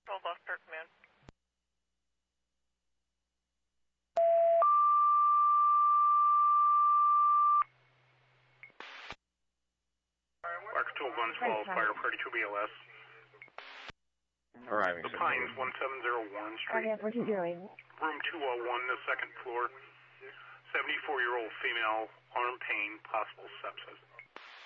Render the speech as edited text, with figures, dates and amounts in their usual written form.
12 off Park Command. Mark 112, fire party 2 BLS. Arriving. The Pines, 170 Warren Street. Room 201, the second floor. 74-year-old female, arm pain, possible sepsis.